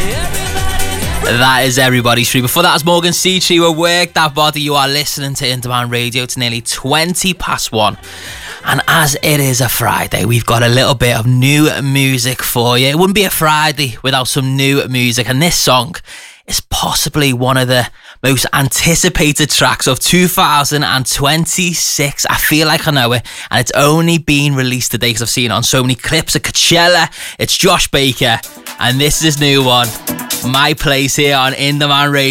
That is Everybody's Free. Before that was Morgan Seachy with Work That Body. You are listening to In Demand Radio. It's nearly 20 past 1. And as it is a Friday, we've got a little bit of new music for you. It wouldn't be a Friday without some new music. And this song is possibly one of the most anticipated tracks of 2026. I feel like I know it, and it's only been released today because I've seen it on so many clips at Coachella. It's Josh Baker, and this is his new one, My Place, here on In Demand Radio.